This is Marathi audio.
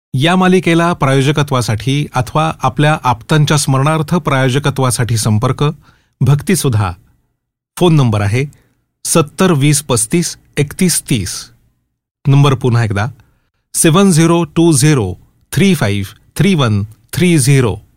या मालिकेला प्रायोजकत्वासाठी अथवा आपल्या आप्तांच्या स्मरणार्थ प्रायोजकत्वासाठी संपर्क भक्तिसुधा. फोन नंबर आहे 7020353130. नंबर पुन्हा एकदा 7020353130.